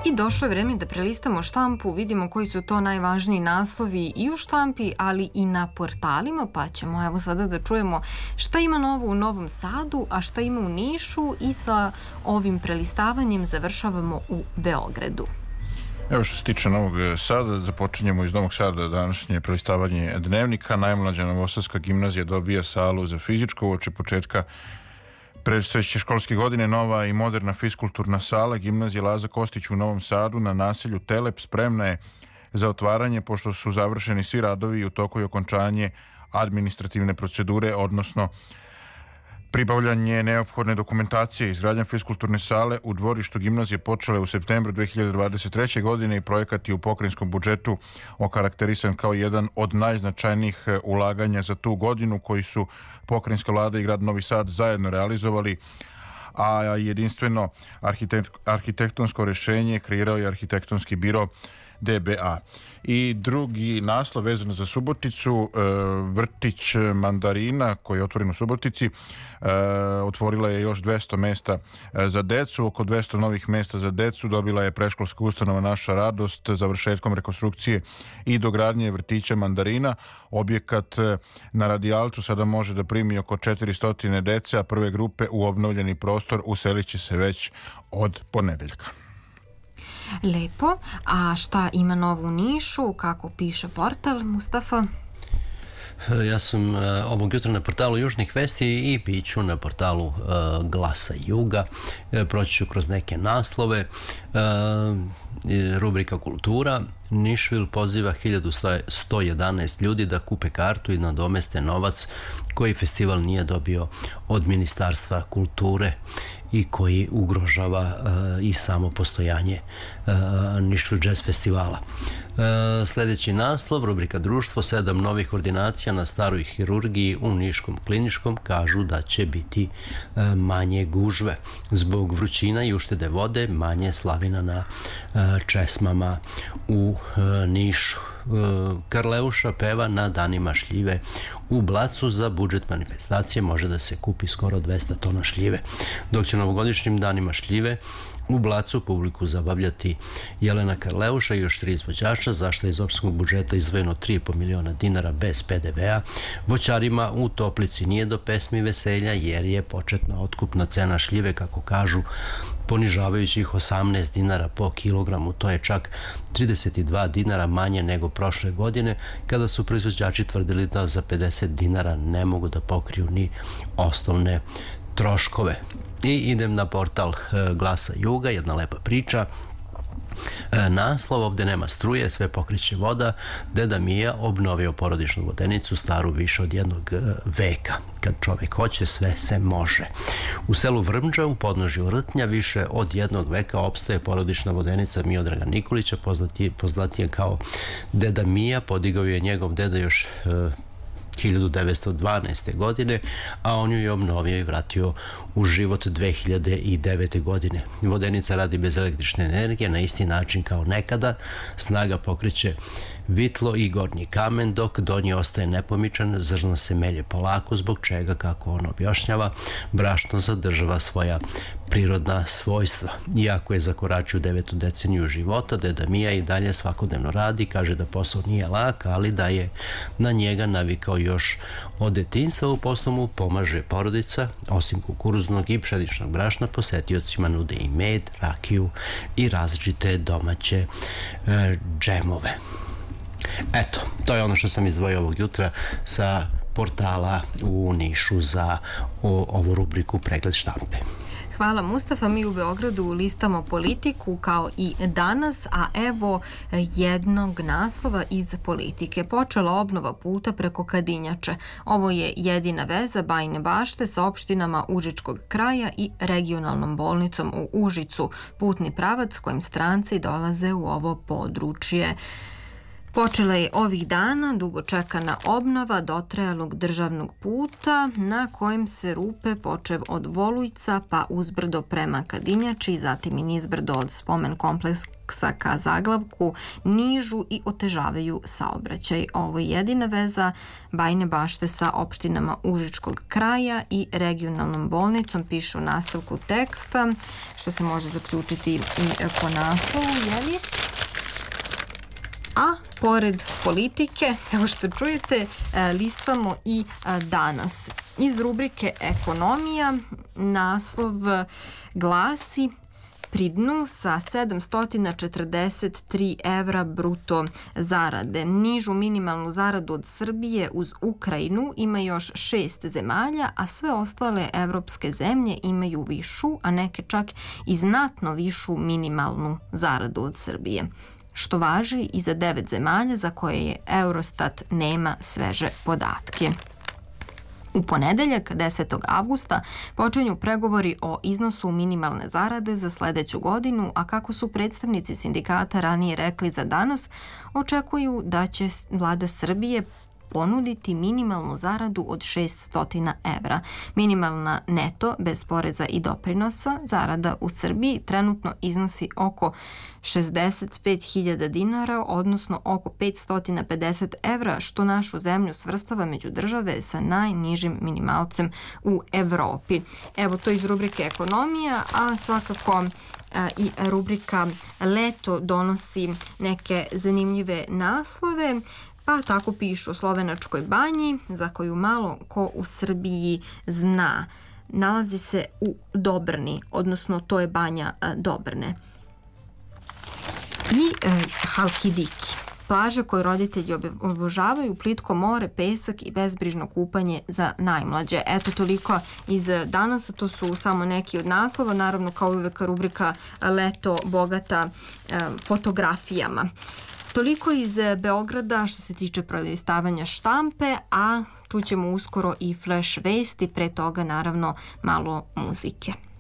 I došlo je vreme da prelistamo štampu, vidimo koji su to najvažniji naslovi i u štampi, ali i na portalima, pa ćemo evo sada da čujemo šta ima novo u Novom Sadu, a šta ima u Nišu i sa ovim prelistavanjem završavamo u Beogradu. Evo što se tiče Novog Sada, započinjemo iz Novog Sada današnje prelistavanje dnevnika. Najmlađa Novosadska gimnazija dobija salu za fizičko uoči početka predstojeće školske godine. Nova i moderna fiskulturna sala gimnazije Laza Kostić u Novom Sadu na naselju Telep spremna je za otvaranje pošto su završeni svi radovi i u toku je okončanje administrativne procedure, odnosno pribavljanje neophodne dokumentacije. Izgradnja fiskulturne sale u dvorištu gimnazije počela je u septembru 2023. godine i projekat je u pokrajinskom budžetu okarakterisan kao jedan od najznačajnijih ulaganja za tu godinu koji su pokrajinska vlada i grad Novi Sad zajedno realizovali, a jedinstveno arhitektonsko rešenje kreirao je arhitektonski biro DBA. I drugi naslov vezano za Suboticu, vrtić Mandarina koji je otvoren u Subotici, otvorila je još 200 mesta za decu. Oko 200 novih mesta za decu dobila je predškolska ustanova Naša radost završetkom rekonstrukcije i dogradnje vrtića Mandarina. Objekat na Radijalcu sada može da primi oko 400 dece, a prve grupe u obnovljeni prostor uselit će se već od ponedeljka. Lepo. A šta ima novo u Nišu? Kako piše portal, Mustafa? Ja sam ovog jutra na portalu Južnih vesti i bit ću na portalu Glasa Juga. Proći ću kroz neke naslove. Rubrika Kultura. Nišvil poziva 1111 ljudi da kupe kartu i nadomeste novac koji festival nije dobio od Ministarstva kulture i koji ugrožava i samo postojanje Nišvil Jazz festivala. Sljedeći naslov, rubrika Društvo, 7 novih ordinacija na staroj hirurgiji u Niškom kliničkom, kažu da će biti manje gužve. Zbog vrućina i uštede vode, manje slavina na česmama u Nišu. Karleuša peva na danima šljive u Blacu. Za budžet manifestacije može da se kupi skoro 200 tona šljive, dok će novogodišnjim danima šljive u Blacu publiku zabavljati Jelena Karleuša i još 3 izvođača, zašto je iz opštinskog budžeta izdvojeno 3,5 miliona dinara bez PDV-a. Voćarima u Toplici nije do pesmi veselja jer je početna otkupna cena šljive, kako kažu, ponižavajućih 18 dinara po kilogramu. To je čak 32 dinara manje nego prošle godine, kada su proizvođači tvrdili da za 50 dinara ne mogu da pokriju ni osnovne troškove. I idem na portal Glasa Juga, jedna lepa priča. Naslov, ovdje nema struje, sve pokriće voda. Deda Mija obnovio porodičnu vodenicu staru više od 1 veka. Kad čovjek hoće, sve se može. U selu Vrmđa u podnožju Rtnja više od 1 veka opstaje porodična vodenica Miodraga Nikolića, poznatije kao Deda Mija. Podigao je njegov deda još 1912. godine, a on ju je obnovio i vratio u život 2009. godine. Vodenica radi bez električne energije na isti način kao nekada. Snaga pokreće vitlo i gornji kamen, dok donji ostaje nepomičan, zrno se melje polako, zbog čega, kako on objašnjava, brašno zadržava svoja prirodna svojstva. Iako je zakoračio 9. deceniju života, Deda Mija i dalje svakodnevno radi, kaže da posao nije lak, ali da je na njega navikao još od detinjstva. U poslu mu pomaže porodica, osim kukuruznog i pšeničnog brašna, posetiocima nude i med, rakiju i različite domaće džemove. Eto, to je ono što sam izdvojio ovog jutra sa portala u Nišu za ovu rubriku Pregled štampe. Hvala, Mustafa. Mi u Beogradu listamo Politiku kao i danas, a evo jednog naslova iz Politike. Počela obnova puta preko Kadinjače. Ovo je jedina veza Bajine Bašte sa opštinama Užičkog kraja i regionalnom bolnicom u Užicu. Putni pravac kojim stranci dolaze u ovo područje. Počela je ovih dana dugo čekana obnova dotrajalog državnog puta na kojem se rupe počev od Volujca pa uzbrdo prema Kadinjači, zatim i nizbrdo od spomen kompleksa ka Zaglavku nižu i otežavaju saobraćaj. Ovo je jedina veza Bajine Bašte sa opštinama Užičkog kraja i regionalnom bolnicom, piše u nastavku teksta, što se može zaključiti i po naslovu, jeli? A pored politike, kao što čujete, listamo i danas. Iz rubrike Ekonomija naslov glasi: pri dnu sa 743 evra bruto zarade. Nižu minimalnu zaradu od Srbije uz Ukrajinu ima još 6 zemalja, a sve ostale evropske zemlje imaju višu, a neke čak i znatno višu minimalnu zaradu od Srbije, što važi i za 9 zemalja za koje je Eurostat nema sveže podatke. U ponedeljak, 10. avgusta, počinju pregovori o iznosu minimalne zarade za sledeću godinu, a kako su predstavnici sindikata ranije rekli za danas, očekuju da će vlada Srbije ponuditi minimalnu zaradu od 600 evra. Minimalna neto, bez poreza i doprinosa, zarada u Srbiji trenutno iznosi oko 65.000 dinara, odnosno oko 550 evra, što našu zemlju svrstava među države sa najnižim minimalcem u Evropi. Evo to iz rubrike Ekonomija, a svakako i rubrika Leto donosi neke zanimljive naslove. Pa tako pišu o Slovenačkoj banji, za koju malo ko u Srbiji zna. Nalazi se u Dobrni, odnosno to je banja Dobrne. I Halkidiki, plaže koje roditelji obožavaju, plitko more, pesak i bezbrižno kupanje za najmlađe. Eto, toliko iz danas, to su samo neki od naslova, naravno kao uvek rubrika Leto bogata fotografijama. Toliko iz Beograda što se tiče prolistavanja štampe, a čućemo uskoro i flash vesti, pre toga naravno malo muzike.